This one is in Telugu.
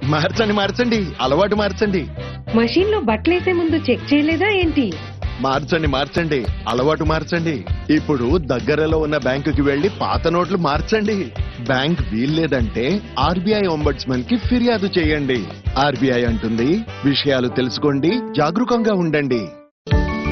మార్చండి మార్చండి, అలవాటు మార్చండి. మషీన్ లో బట్టలేసే ముందు చెక్ చేయలేదా ఏంటి? మార్చండి మార్చండి, అలవాటు మార్చండి. ఇప్పుడు దగ్గరలో ఉన్న బ్యాంకుకి వెళ్లి పాత నోట్లు మార్చండి. బ్యాంక్ వీల్లేదంటే ఆర్బీఐ ఒంబడ్స్మన్ కి ఫిర్యాదు చేయండి. ఆర్బీఐ అంటుంది, విషయాలు తెలుసుకోండి, జాగరూకంగా ఉండండి.